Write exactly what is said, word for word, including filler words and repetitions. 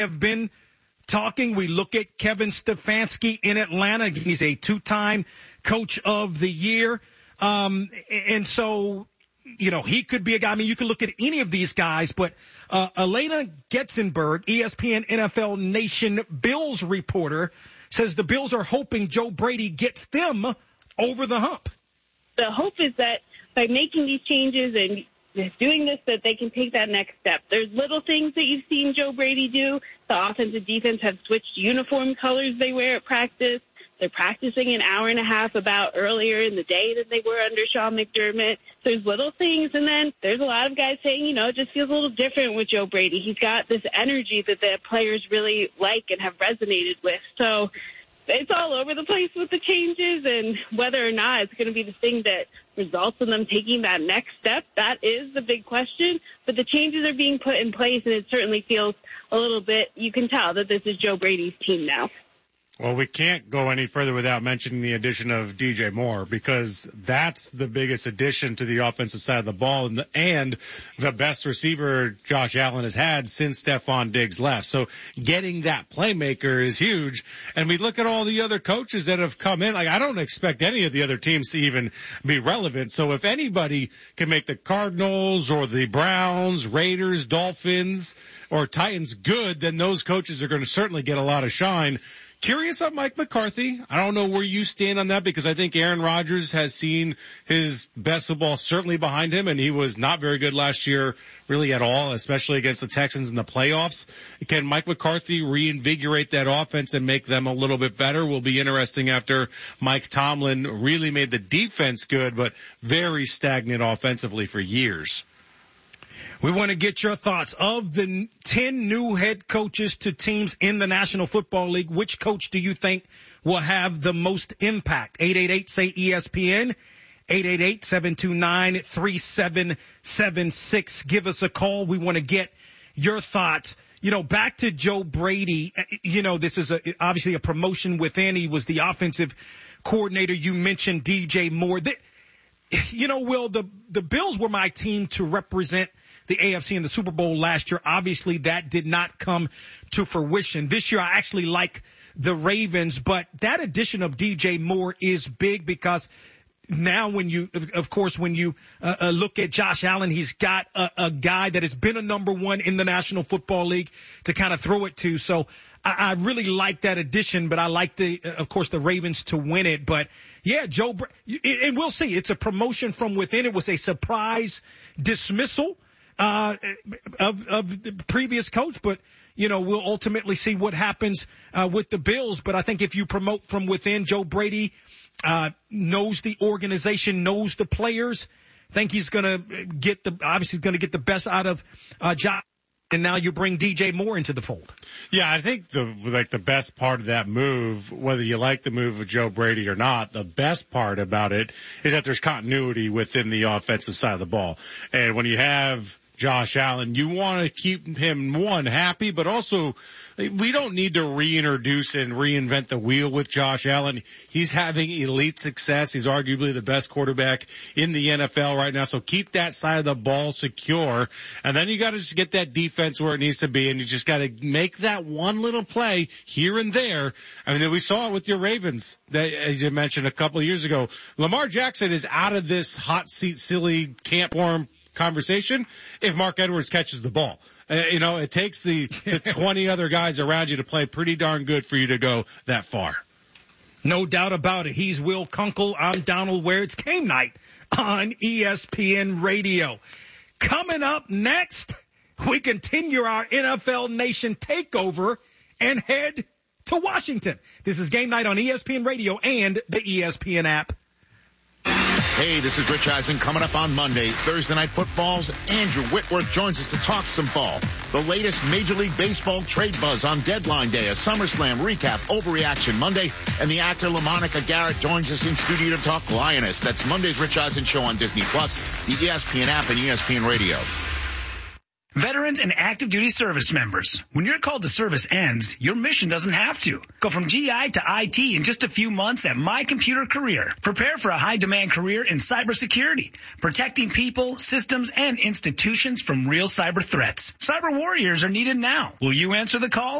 have been talking. We look at Kevin Stefanski in Atlanta. He's a two-time coach of the year. Um, and so, you know, he could be a guy. I mean, you can look at any of these guys, but uh, Elena Getzenberg, E S P N N F L Nation Bills reporter, says the Bills are hoping Joe Brady gets them over the hump. The hope is that by making these changes and doing this, that they can take that next step. There's little things that you've seen Joe Brady do. The offense and defense have switched uniform colors they wear at practice. They're practicing an hour and a half about earlier in the day than they were under Sean McDermott. There's little things, and then there's a lot of guys saying, you know, it just feels a little different with Joe Brady. He's got this energy that the players really like and have resonated with. So it's all over the place with the changes, and whether or not it's going to be the thing that results in them taking that next step, that is the big question. But the changes are being put in place, and it certainly feels a little bit, you can tell that this is Joe Brady's team now. Well, we can't go any further without mentioning the addition of D J Moore, because that's the biggest addition to the offensive side of the ball, and the, and the best receiver Josh Allen has had since Stephon Diggs left. So getting that playmaker is huge. And we look at all the other coaches that have come in. Like, I don't expect any of the other teams to even be relevant. So if anybody can make the Cardinals or the Browns, Raiders, Dolphins, or Titans good, then those coaches are going to certainly get a lot of shine. Curious on Mike McCarthy. I don't know where you stand on that, because I think Aaron Rodgers has seen his best of ball certainly behind him, and he was not very good last year really at all, especially against the Texans in the playoffs. Can Mike McCarthy reinvigorate that offense and make them a little bit better? Will be interesting after Mike Tomlin really made the defense good, but very stagnant offensively for years. We want to get your thoughts. Of the ten new head coaches to teams in the National Football League, which coach do you think will have the most impact? eight eight eight, say E S P N, eight eight eight, seven two nine, three seven seven six. Give us a call. We want to get your thoughts. You know, back to Joe Brady, you know, this is a, obviously a promotion within. He was the offensive coordinator. You mentioned D J Moore. The, you know, Will, the, the Bills were my team to represent the A F C in the Super Bowl last year. Obviously, that did not come to fruition. This year, I actually like the Ravens, but that addition of D J Moore is big, because now when you, of course, when you uh, uh, look at Josh Allen, he's got a, a guy that has been a number one in the National Football League to kind of throw it to. So I, I really like that addition, but I like the, uh, of course, the Ravens to win it. But yeah, Joe, and we'll see. It's a promotion from within. It was a surprise dismissal Uh, of, of the previous coach, but, you know, we'll ultimately see what happens, uh, with the Bills. But I think if you promote from within, Joe Brady, uh, knows the organization, knows the players. I think he's going to get the, obviously going to get the best out of, uh, Josh. And now you bring D J Moore into the fold. Yeah, I think the, like the best part of that move, whether you like the move of Joe Brady or not, the best part about it is that there's continuity within the offensive side of the ball. And when you have Josh Allen, you want to keep him, one, happy, but also we don't need to reintroduce and reinvent the wheel with Josh Allen. He's having elite success. He's arguably the best quarterback in the N F L right now. So keep that side of the ball secure. And then you got to just get that defense where it needs to be. And you just got to make that one little play here and there. I mean, we saw it with your Ravens, that, as you mentioned a couple of years ago. Lamar Jackson is out of this hot seat, silly camp form conversation if Mark Edwards catches the ball. Uh, you know, it takes the, the twenty other guys around you to play pretty darn good for you to go that far. No doubt about it. He's Will Kunkel. I'm Donald Ware. It's game night on E S P N Radio. Coming up next, we continue our N F L Nation takeover and head to Washington. This is game night on E S P N Radio and the E S P N app. Hey, this is Rich Eisen. Coming up on Monday, Thursday Night Football's Andrew Whitworth joins us to talk some ball. The latest Major League Baseball trade buzz on deadline day, a SummerSlam recap, Overreaction Monday, and the actor LaMonica Garrett joins us in studio to talk Lioness. That's Monday's Rich Eisen Show on Disney Plus, the E S P N app, and E S P N Radio. Veterans and active duty service members, when your call to service ends, your mission doesn't have to. Go from G I to I T in just a few months at My Computer Career. Prepare for a high-demand career in cybersecurity, protecting people, systems, and institutions from real cyber threats. Cyber warriors are needed now. Will you answer the call?